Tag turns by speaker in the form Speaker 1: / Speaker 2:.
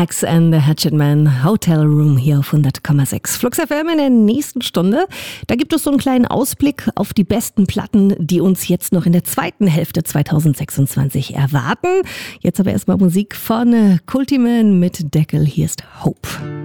Speaker 1: Axe and the Hatchet Man, Hotel Room hier auf 100,6. Flux FM in der nächsten Stunde. Da gibt es so einen kleinen Ausblick auf die besten Platten, die uns jetzt noch in der zweiten Hälfte 2026 erwarten. Jetzt aber erstmal Musik von Kultiman mit Deckel. Hier ist Hope.